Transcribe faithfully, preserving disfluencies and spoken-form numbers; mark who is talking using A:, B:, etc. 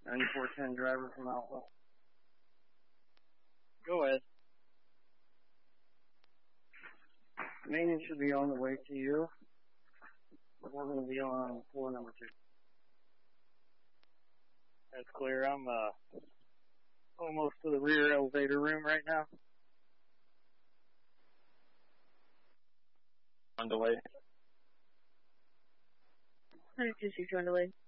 A: ninety-four ten driver from Alpha.
B: Go ahead.
A: Maintenance should be on the way to you. We're going to be on floor number two.
B: That's clear. I'm uh, almost to the rear elevator room right now.
C: On the way.
D: one two six on the way.